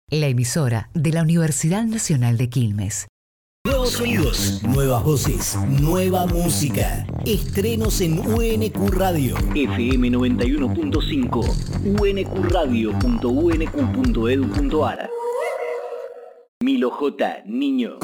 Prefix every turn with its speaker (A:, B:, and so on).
A: La emisora de la Universidad Nacional de Quilmes.
B: Nuevos sonidos, nuevas voces, nueva música. Estrenos en UNQ Radio. FM 91.5. unqradio.unq.edu.ar. Milo J. Niño.